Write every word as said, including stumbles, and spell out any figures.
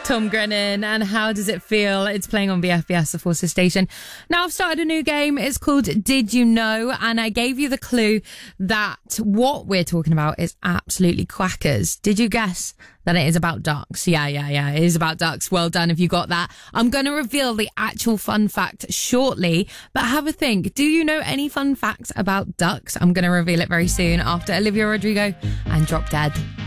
Tom Grennan, and How Does It Feel? It's playing on B F B S, the Forces station. Now I've started a new game. It's called Did You Know? And I gave you the clue that what we're talking about is absolutely quackers. Did you guess that it is about ducks? Yeah, yeah, yeah. It is about ducks. Well done if you got that. I'm going to reveal the actual fun fact shortly, but have a think. Do you know any fun facts about ducks? I'm going to reveal it very soon after Olivia Rodrigo and Drop Dead.